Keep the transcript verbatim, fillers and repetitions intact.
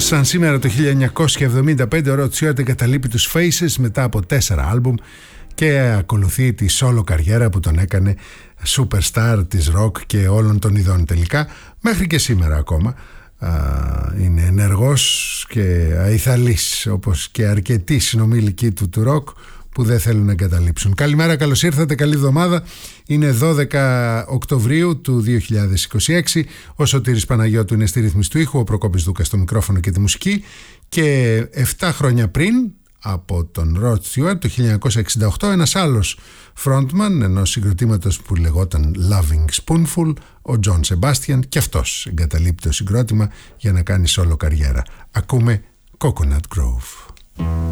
Σαν σήμερα το χίλια εννιακόσια εβδομήντα πέντε ο Rod Stewart εγκαταλείπει τους Faces μετά από τέσσερα άλμπουμ και ακολουθεί τη solo καριέρα που τον έκανε superstar της rock και όλων των ειδών τελικά, μέχρι και σήμερα ακόμα. Είναι ενεργός και αϊθαλής, όπως και αρκετοί συνομήλικοι του του rock που δεν θέλουν να εγκαταλείψουν. Καλημέρα, καλώς ήρθατε, καλή εβδομάδα. Είναι δώδεκα Οκτωβρίου του δύο χιλιάδες είκοσι έξι. Ο Σωτήρης Παναγιώτου είναι στη ρύθμιση του ήχου, ο Προκόπης Δούκας στο μικρόφωνο και τη μουσική. Και επτά χρόνια πριν από τον Rod Stewart, το χίλια εννιακόσια εξήντα οκτώ, ένας άλλος frontman ενός συγκροτήματος που λεγόταν Loving Spoonful, ο John Sebastian, και αυτός εγκαταλείπει το συγκρότημα για να κάνει solo καριέρα. Ακούμε Coconut Grove.